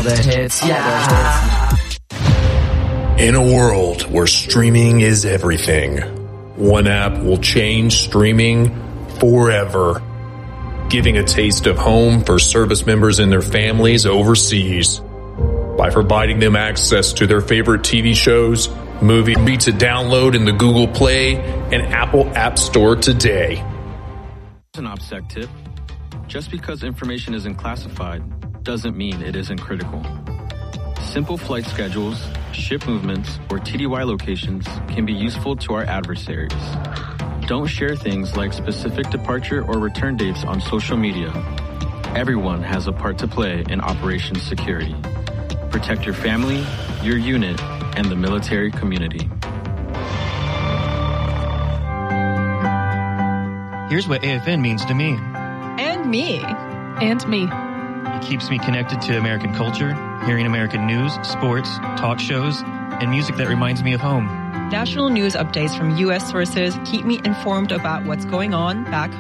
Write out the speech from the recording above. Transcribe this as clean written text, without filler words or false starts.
the hits, yeah. In a world where streaming is everything, one app will change streaming forever, giving a taste of home for service members and their families overseas. By providing them access to their favorite TV shows, movies, be to download in the Google Play and Apple App Store today. An OPSEC tip. Just because information isn't classified doesn't mean it isn't critical. Simple flight schedules, ship movements, or TDY locations can be useful to our adversaries. Don't share things like specific departure or return dates on social media. Everyone has a part to play in Operation Security. Protect your family, your unit, and the military community. Here's what AFN means to me. And me. And me. It keeps me connected to American culture, hearing American news, sports, talk shows, and music that reminds me of home. National news updates from U.S. sources keep me informed about what's going on back